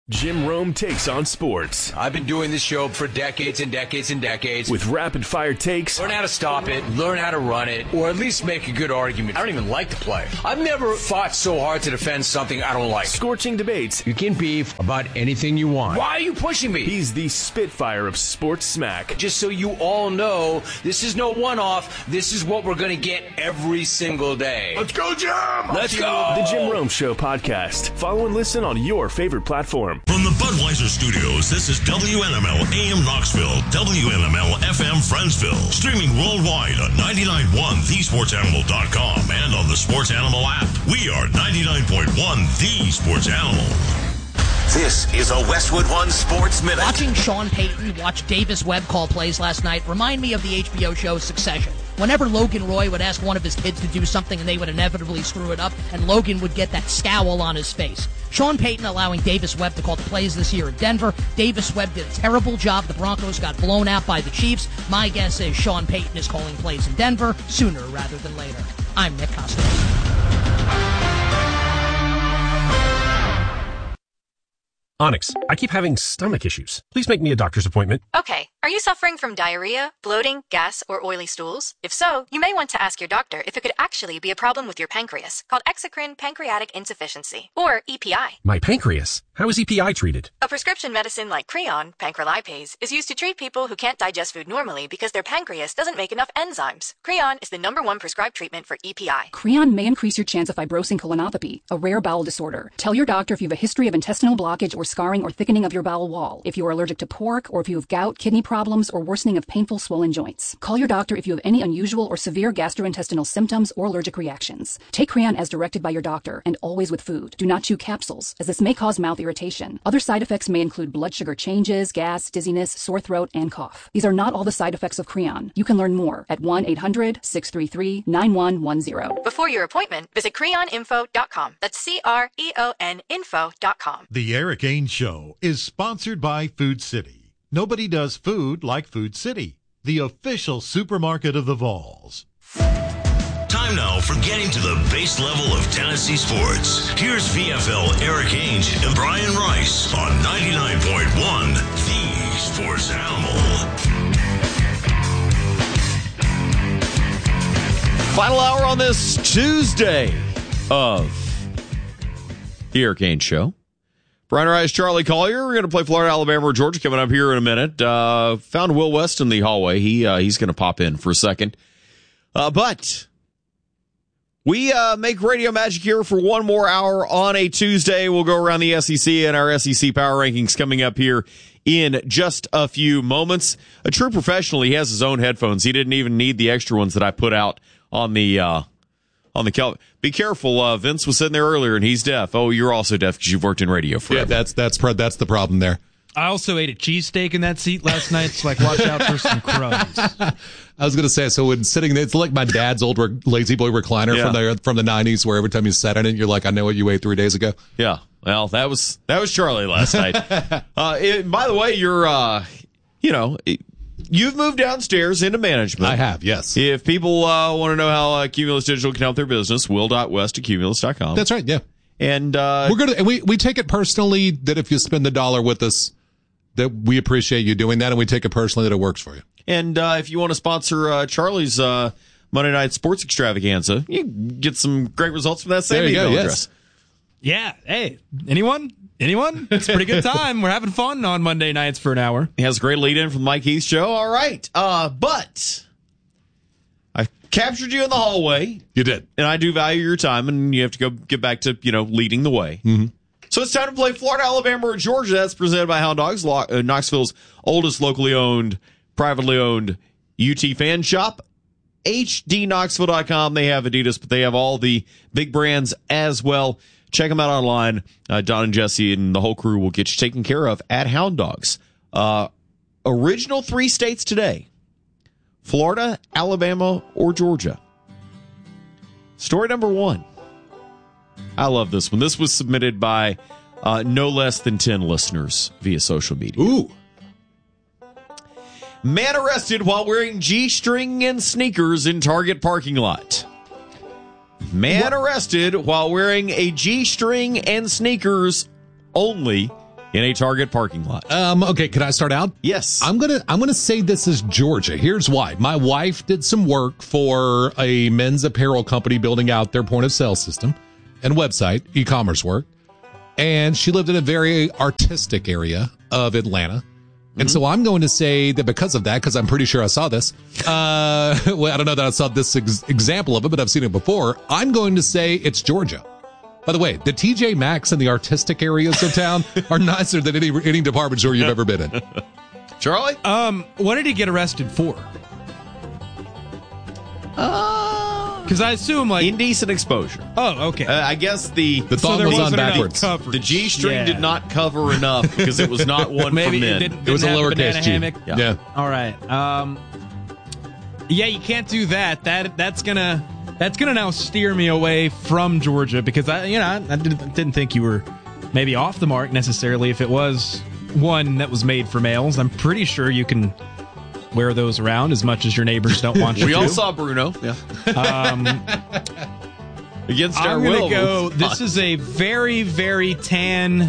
Jim Rome takes on sports. I've been doing this show for decades and decades and decades. With rapid-fire takes. Learn how to stop it, learn how to run it, or at least make a good argument. I don't even like to play. I've never fought so hard to defend something I don't like. Scorching debates. You can beef about anything you want. Why are you pushing me? He's the Spitfire of sports smack. Just so you all know, this is no one-off. This is what we're going to get every single day. Let's go, Jim! Let's go! The Jim Rome Show podcast. Follow and listen on your favorite platform. From the Budweiser Studios, this is WNML AM Knoxville, WNML FM Friendsville. Streaming worldwide on 99.1 thesportsanimal.com and on the Sports Animal app. We are 99.1 The Sports Animal. This is a Westwood One Sports Minute. Watching Sean Payton watch Davis Webb call plays last night remind me of the HBO show Succession. Whenever Logan Roy would ask one of his kids to do something and they would inevitably screw it up, and Logan would get that scowl on his face. Sean Payton allowing Davis Webb to call the plays this year in Denver. Davis Webb did a terrible job. The Broncos got blown out by the Chiefs. My guess is Sean Payton is calling plays in Denver sooner rather than later. I'm Nick Costos. Onyx, I keep having stomach issues. Please make me a doctor's appointment. Okay. Are you suffering from diarrhea, bloating, gas, or oily stools? If so, you may want to ask your doctor if it could actually be a problem with your pancreas, called exocrine pancreatic insufficiency, or EPI. My pancreas? How is EPI treated? A prescription medicine like Creon, pancrelipase, is used to treat people who can't digest food normally because their pancreas doesn't make enough enzymes. Creon is the #1 prescribed treatment for EPI. Creon may increase your chance of fibrosing colonopathy, a rare bowel disorder. Tell your doctor if you have a history of intestinal blockage or scarring or thickening of your bowel wall, if you are allergic to pork, or if you have gout, kidney problems, or worsening of painful swollen joints. Call your doctor if you have any unusual or severe gastrointestinal symptoms or allergic reactions. Take Creon as directed by your doctor, and always with food. Do not chew capsules, as this may cause mouth irritation. Other side effects may include blood sugar changes, gas, dizziness, sore throat, and cough. These are not all the side effects of Creon. You can learn more at 1-800-633-9110. Before your appointment, visit creoninfo.com. That's CREON info.com. The Eric Ainge Show is sponsored by Food City. Nobody does food like Food City, the official supermarket of the Vols. Time now for getting to the base level of Tennessee sports. Here's VFL Eric Ainge and Brian Rice on 99.1 The Sports Animal. Final hour on this Tuesday of the Eric Ainge Show. Brian Rice, Charlie Collier. We're going to play Florida, Alabama, or Georgia coming up here in a minute. Found Will West in the hallway. He's going to pop in for a second. But we make radio magic here for one more hour on a Tuesday. We'll go around the SEC and our SEC power rankings coming up here in just a few moments. A true professional, he has his own headphones. He didn't even need the extra ones that I put out on the Be careful. Vince was sitting there earlier and he's deaf. Oh, you're also deaf because you've worked in radio forever. Yeah, that's the problem there. I also ate a cheesesteak in that seat last night, so watch out for some crumbs. I was going to say, so when sitting there, it's like my dad's old lazy boy recliner from the 90s, where every time you sat in it, you're like, I know what you ate 3 days ago. Yeah, well, that was Charlie last night. By the way, you're, you've moved downstairs into management. I have, yes. If people want to know how Cumulus Digital can help their business, will.west@cumulus.com. That's right, yeah. And we take it personally that if you spend the dollar with us, that we appreciate you doing that, and we take it personally that it works for you. And if you want to sponsor Charlie's Monday Night Sports Extravaganza, you get some great results from that same email address. Yeah. Hey, anyone? It's a pretty good time. We're having fun on Monday nights for an hour. He has a great lead-in from Mike Heath show. All right. But I captured you in the hallway. You did. And I do value your time, and you have to go get back to, leading the way. Mm-hmm. So it's time to play Florida, Alabama, or Georgia. That's presented by Hound Dogs, Knoxville's oldest locally owned, privately owned UT fan shop. HDKnoxville.com. They have Adidas, but they have all the big brands as well. Check them out online. Don and Jesse and the whole crew will get you taken care of at Hound Dogs. Original 3 states today: Florida, Alabama, or Georgia. Story number 1. I love this one. This was submitted by no less than 10 listeners via social media. Ooh. Man arrested while wearing G-string and sneakers in Target parking lot. Man arrested while wearing a G-string and sneakers only in a Target parking lot. Okay, can I start out? Yes. I'm gonna say this is Georgia. Here's why. My wife did some work for a men's apparel company building out their point of sale system and website, e-commerce work. And she lived in a very artistic area of Atlanta. And so I'm going to say that because of that, because I'm pretty sure I saw this, well, I don't know that I saw this example of it, but I've seen it before. I'm going to say it's Georgia. By the way, the TJ Maxx in the artistic areas of town are nicer than any department store you've ever been in. Charlie? What did he get arrested for? Because I assume like indecent exposure. Oh, okay. I guess the thong was on backwards. The G-string did not cover enough because it was not one Maybe for men. It was a lowercase G. Hammock. Yeah. All right. Yeah, you can't do that. That's gonna now steer me away from Georgia because I didn't think you were maybe off the mark necessarily if it was one that was made for males. I'm pretty sure you can wear those around as much as your neighbors don't want you to. We all saw Bruno. Yeah. Against our will. I'm going to go, this is a very, very tan,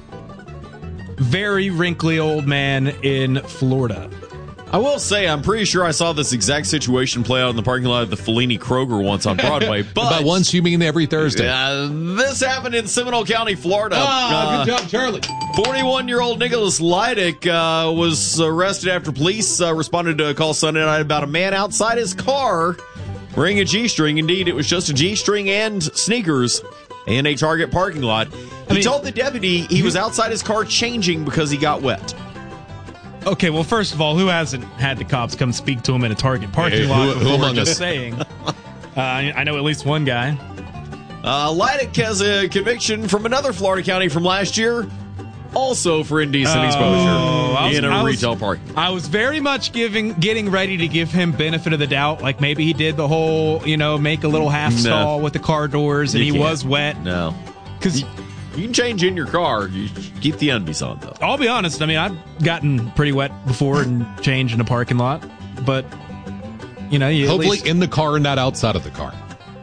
very wrinkly old man in Florida. I will say, I'm pretty sure I saw this exact situation play out in the parking lot of the Fellini Kroger once on Broadway. But by once, you mean every Thursday? This happened in Seminole County, Florida. Good job, Charlie. 41-year-old Nicholas Leidick was arrested after police responded to a call Sunday night about a man outside his car wearing a G-string. Indeed, it was just a G-string and sneakers in a Target parking lot. He told the deputy he was outside his car changing because he got wet. Okay, well, first of all, who hasn't had the cops come speak to him in a Target parking lot before? Among just us? Saying. I know at least one guy. Leidick has a conviction from another Florida county from last year, also for indecent exposure in a retail parking. I was very much getting ready to give him benefit of the doubt, like maybe he did the whole, make a little half stall with the car doors, and he was wet. No, because you can change in your car. You keep the undies on, though. I'll be honest. I mean, I've gotten pretty wet before and changed in a parking lot, but you hopefully in the car and not outside of the car.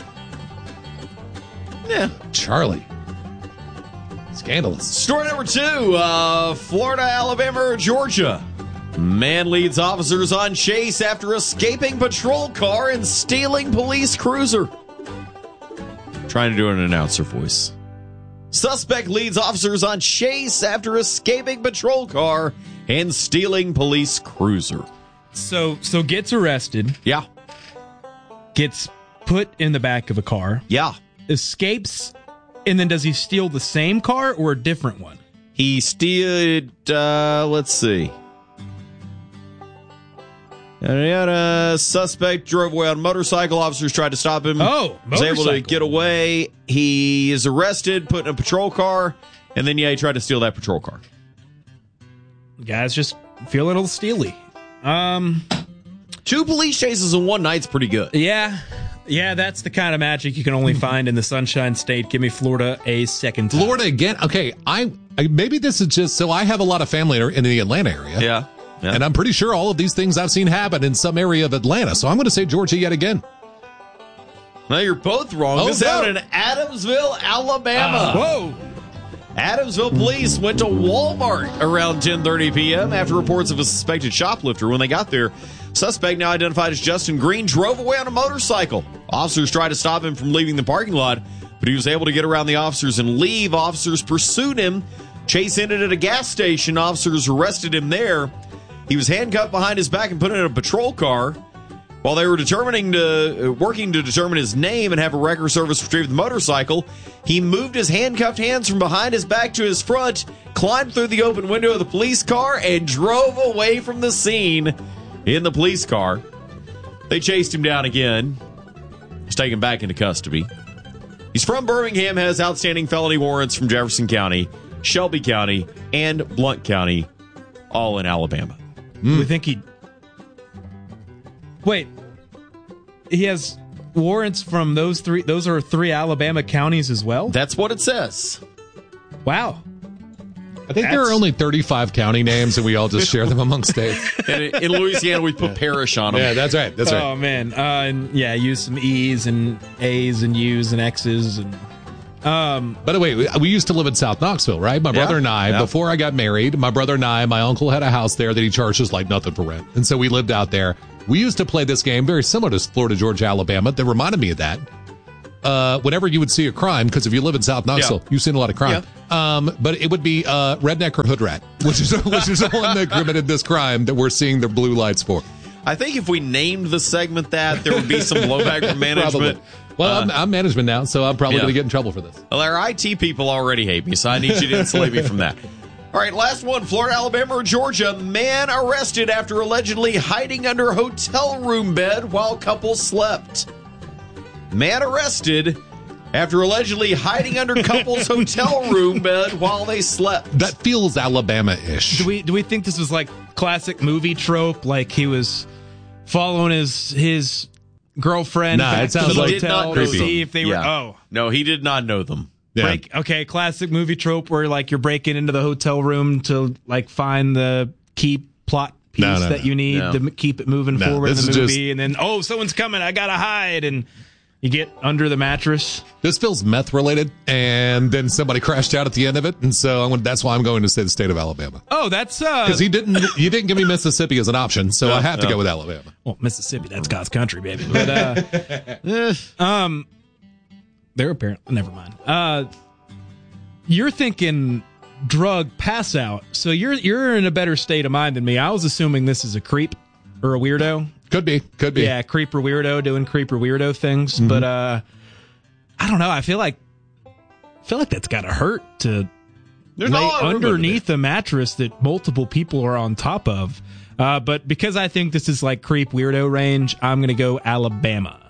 Yeah, Charlie. Scandalous. Story number 2, Florida, Alabama, or Georgia. Man leads officers on chase after escaping patrol car and stealing police cruiser. Trying to do an announcer voice. Suspect leads officers on chase after escaping patrol car and stealing police cruiser. So gets arrested. Yeah. Gets put in the back of a car. Yeah. Escapes. And then does he steal the same car or a different one? He stealed, let's see. Suspect drove away on a motorcycle. Officers tried to stop him. Oh, was able to get away. He is arrested, put in a patrol car, and then, he tried to steal that patrol car. Guys just feel a little steely. 2 police chases in one night's pretty good. Yeah, that's the kind of magic you can only find in the Sunshine State. Give me Florida a second time. Florida again? Okay, I maybe this is just so I have a lot of family in the Atlanta area. Yeah. And I'm pretty sure all of these things I've seen happen in some area of Atlanta. So I'm going to say Georgia yet again. No, you're both wrong. This happened in Adamsville, Alabama. Whoa. Adamsville police went to Walmart around 10:30 p.m. after reports of a suspected shoplifter. When they got there, suspect, now identified as Justin Green, drove away on a motorcycle. Officers tried to stop him from leaving the parking lot, but he was able to get around the officers and leave. Officers pursued him. Chase ended at a gas station. Officers arrested him there. He was handcuffed behind his back and put in a patrol car. While they were working to determine his name and have a record service retrieve the motorcycle, he moved his handcuffed hands from behind his back to his front, climbed through the open window of the police car, and drove away from the scene in the police car. They chased him down again. He's taken back into custody. He's from Birmingham, has outstanding felony warrants from Jefferson County, Shelby County, and Blount County, all in Alabama. We think he... Wait. He has warrants from those 3... Those are 3 Alabama counties as well? That's what it says. Wow. I think there are only 35 county names, and we all just share them among states. And in Louisiana, we put parish on them. Yeah, that's right. That's right. Oh, man. And use some E's and A's and U's and X's. And By the way, we used to live in South Knoxville, right? My brother and I, before I got married, my brother and I, my uncle had a house there that he charged us like nothing for rent. And so we lived out there. We used to play this game very similar to Florida, Georgia, Alabama. That reminded me of that. Whenever you would see a crime, because if you live in South Knoxville, you've seen a lot of crime. But it would be redneck or hood rat, which is the one that committed this crime that we're seeing the blue lights for. I think if we named the segment that, there would be some blowback from management. Well, I'm management now, so I'm probably going to get in trouble for this. Well, our IT people already hate me, so I need you to insulate me from that. All right, last one. Florida, Alabama, or Georgia. Man arrested after allegedly hiding under hotel room bed while couple slept. Man arrested after allegedly hiding under couple's hotel room bed while they slept. That feels Alabama-ish. Do we think this was like classic movie trope? Like he was following his girlfriend back to the hotel to see if they were. No, he did not know them. Yeah. Classic movie trope where like you're breaking into the hotel room to like find the key plot piece that you need to keep it moving forward in the movie, and then someone's coming, I gotta hide, and you get under the mattress. This feels meth related, and then somebody crashed out at the end of it, and so that's why I'm going to say the state of Alabama. Oh, that's because you didn't give me Mississippi as an option, so I have to go with Alabama. Well, Mississippi, that's God's country, baby. But they're apparently never mind. You're thinking drug pass out, so you're in a better state of mind than me. I was assuming this is a creep or a weirdo. Could be. Yeah, creeper weirdo doing creeper weirdo things. Mm-hmm. But I don't know. I feel like that's got to hurt to lay underneath a mattress that multiple people are on top of. But because I think this is like creep weirdo range, I'm going to go Alabama.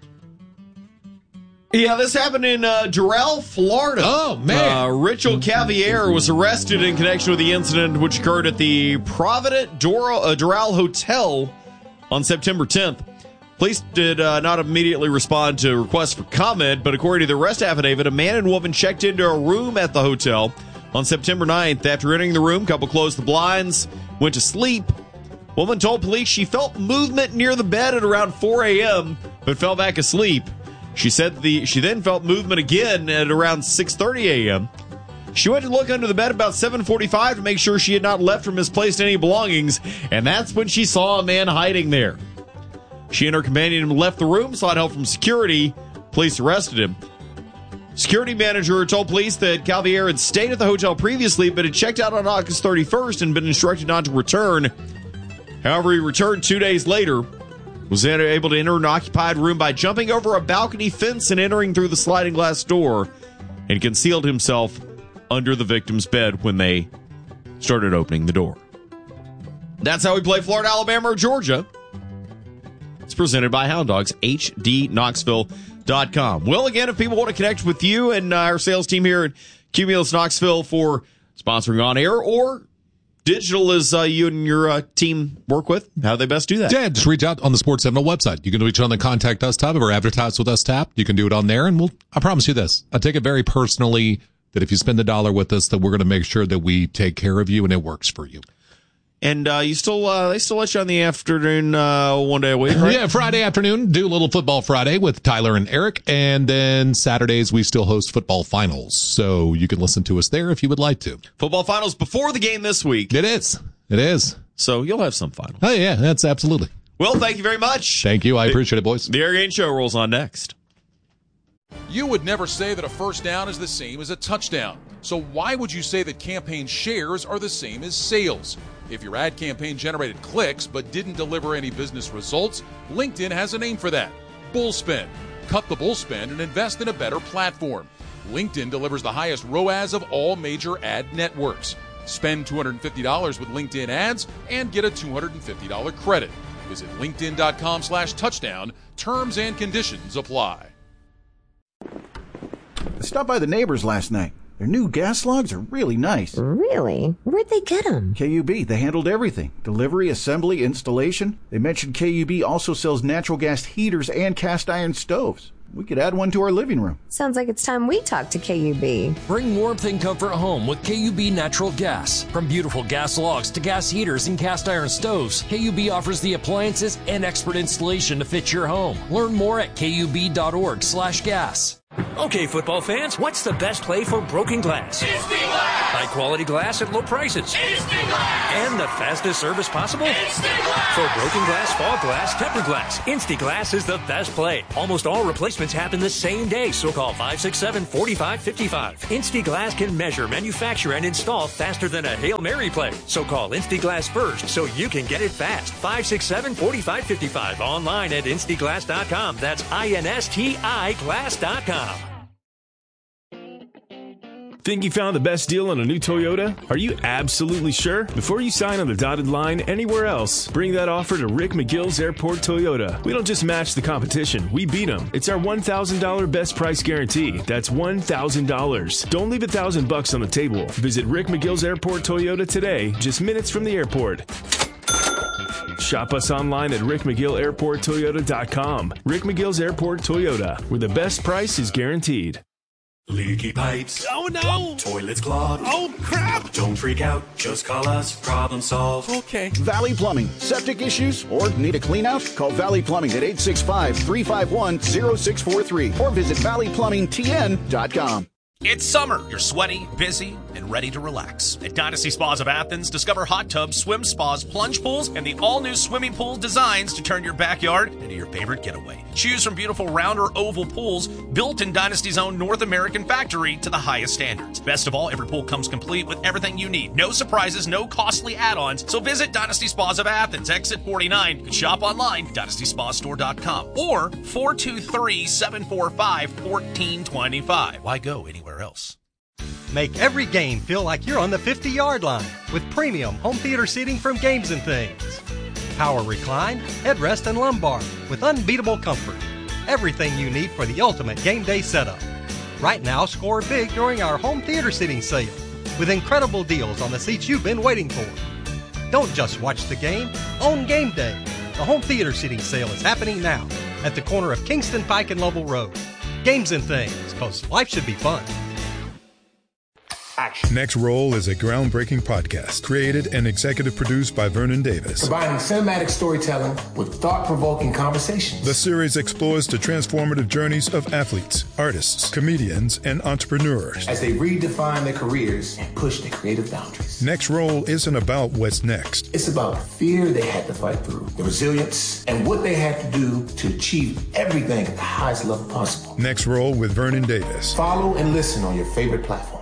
Yeah, this happened in Doral, Florida. Oh, man. Rachel Cavier was arrested in connection with the incident which occurred at the Provident Doral Hotel on September 10th. Police did not immediately respond to requests for comment, but according to the arrest affidavit, a man and woman checked into a room at the hotel on September 9th. After entering the room, couple closed the blinds, went to sleep. Woman told police she felt movement near the bed at around 4 a.m., but fell back asleep. She said she then felt movement again at around 6:30 a.m. She went to look under the bed about 7:45 to make sure she had not left or misplaced any belongings, and that's when she saw a man hiding there. She and her companion left the room, sought help from security. Police arrested him. Security manager told police that Cavier had stayed at the hotel previously, but had checked out on August 31st and been instructed not to return. However, he returned 2 days later. Was then able to enter an occupied room by jumping over a balcony fence and entering through the sliding glass door, and concealed himself under the victim's bed when they started opening the door. That's how we play Florida, Alabama, or Georgia. It's presented by Hound Dogs, HDKnoxville.com. Well, again, if people want to connect with you and our sales team here at Cumulus Knoxville for sponsoring on air or digital as you and your team work with, how do they best do that? Yeah, just reach out on the Sports Seminole website. You can reach on the Contact Us tab or Advertise with Us tab. You can do it on there, and I promise you this. I take it very personally that if you spend $1 with us, that we're going to make sure that we take care of you and it works for you. And they still let you on the afternoon 1 day a week, right? Yeah, Friday afternoon, do a little Football Friday with Tyler and Eric. And then Saturdays, we still host football finals. So you can listen to us there if you would like to. Football finals before the game this week. It is. So you'll have some finals. Oh, yeah, that's absolutely. Well, thank you very much. Thank you. I appreciate it, boys. The Eric Ainge Show rolls on next. You would never say that a first down is the same as a touchdown. So why would you say that campaign shares are the same as sales? If your ad campaign generated clicks but didn't deliver any business results, LinkedIn has a name for that. Bullspend. Cut the bullspend and invest in a better platform. LinkedIn delivers the highest ROAS of all major ad networks. Spend $250 with LinkedIn ads and get a $250 credit. Visit linkedin.com/touchdown. Terms and conditions apply. I stopped by the neighbors last night. Their new gas logs are really nice. Really? Where'd they get them? KUB. They handled everything. Delivery, assembly, installation. They mentioned KUB also sells natural gas heaters and cast iron stoves. We could add one to our living room. Sounds like it's time we talk to KUB. Bring warmth and comfort home with KUB Natural Gas. From beautiful gas logs to gas heaters and cast iron stoves, KUB offers the appliances and expert installation to fit your home. Learn more at KUB.org/gas. Okay, football fans, what's the best play for broken glass? Instant Glass! High quality glass at low prices. Instant Glass! And the fastest service possible? Instant Glass! For broken glass, fog glass, tempered glass, Instant Glass is the best play. Almost all replacements happen the same day, so call 567-4555. Instant Glass can measure, manufacture, and install faster than a Hail Mary play. So call Instant Glass first so you can get it fast. 567-4555. Online at instaglass.com. That's INSTI glass.com. Think you found the best deal on a new Toyota? Are you absolutely sure? Before you sign on the dotted line anywhere else, bring that offer to Rick McGill's Airport Toyota. We don't just match the competition, we beat them. It's our $1,000 best price guarantee. That's $1,000. Don't leave $1,000 on the table. Visit Rick McGill's Airport Toyota today, just minutes from the airport. Shop us online at rickmcgillairporttoyota.com. Rick McGill's Airport Toyota, where the best price is guaranteed. Leaky pipes. Oh no! Toilets clogged. Oh crap! Don't freak out. Just call us. Problem solved. Okay. Valley Plumbing. Septic issues or need a clean out? Call Valley Plumbing at 865-351-0643 or visit valleyplumbingtn.com. It's summer. You're sweaty, busy, and ready to relax. At Dynasty Spas of Athens, discover hot tubs, swim spas, plunge pools, and the all-new swimming pool designs to turn your backyard into your favorite getaway. Choose from beautiful round or oval pools built in Dynasty's own North American factory to the highest standards. Best of all, every pool comes complete with everything you need. No surprises, no costly add-ons. So visit Dynasty Spas of Athens, exit 49. You can shop online, DynastySpaStore.com, or 423-745-1425. Why go anywhere else? Make every game feel like you're on the 50-yard line with premium home theater seating from Games and Things. Power recline, headrest, and lumbar with unbeatable comfort. Everything you need for the ultimate game day setup. Right now, score big during our home theater seating sale with incredible deals on the seats you've been waiting for. Don't just watch the game, own game day. The home theater seating sale is happening now at the corner of Kingston Pike and Lovell Road. Games and Things, because life should be fun. Next Roll is a groundbreaking podcast created and executive produced by Vernon Davis. Combining cinematic storytelling with thought-provoking conversations. The series explores the transformative journeys of athletes, artists, comedians, and entrepreneurs as they redefine their careers and push their creative boundaries. Next Roll isn't about what's next. It's about the fear they had to fight through, the resilience, and what they had to do to achieve everything at the highest level possible. Next Roll with Vernon Davis. Follow and listen on your favorite platform.